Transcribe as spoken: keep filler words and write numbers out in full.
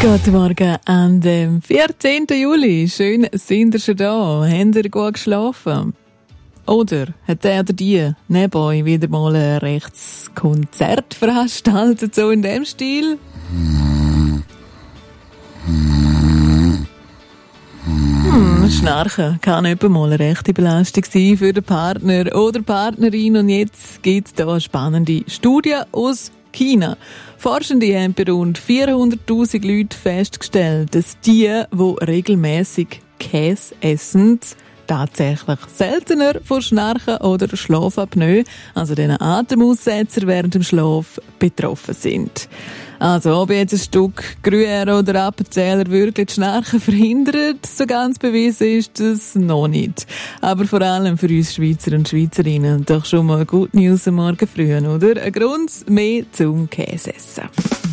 Guten Morgen an dem vierzehnten Juli. Schön, sind ihr schon da. Habt ihr gut geschlafen? Oder hat der oder die neben euch wieder mal ein rechtes Konzert veranstaltet, so in dem Stil? Hm, Schnarchen kann etwa mal eine rechte Belastung sein für den Partner oder Partnerin. Und jetzt gibt es da eine spannende Studie aus China. Forschende haben bei rund vierhunderttausend Leuten festgestellt, dass die, die regelmäßig Käse essen, tatsächlich seltener von Schnarchen oder Schlafapnoe, also diesen Atemaussetzer während dem Schlaf, betroffen sind. Also, ob jetzt ein Stück Gruyère oder Appenzeller wirklich das Schnarchen verhindert, so ganz bewiesen ist das noch nicht. Aber vor allem für uns Schweizer und Schweizerinnen doch schon mal Good News am Morgen früh, oder? Ein Grund mehr zum Käse essen.